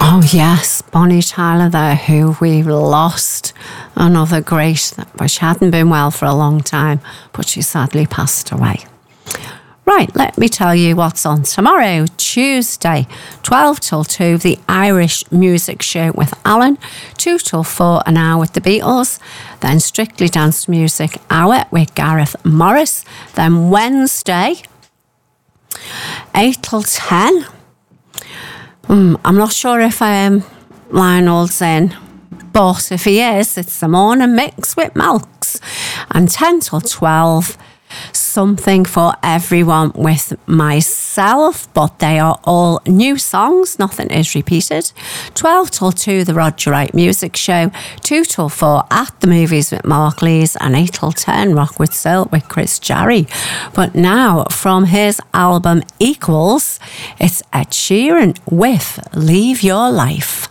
Oh yes, Bonnie Tyler there, who we've lost. Another great, but she hadn't been well for a long time, but she sadly passed away. Right, let me tell you what's on tomorrow, Tuesday, 12 till 2, the Irish Music Show with Alan, 2 till 4, an hour with the Beatles, then Strictly Dance Music Hour with Gareth Morris, then Wednesday, 8 till 10. I'm not sure if Lionel's in, but if he is, it's the morning mix with Malks, and 10 till 12, something for everyone with myself, but they are all new songs, nothing is repeated. 12 till 2, the Roger Wright Music Show, 2 till 4, At the Movies with Mark Lees, and 8 till 10, Rock with Soul with Chris Jarry. But now, from his album Equals, it's Ed Sheeran with Leave Your Life.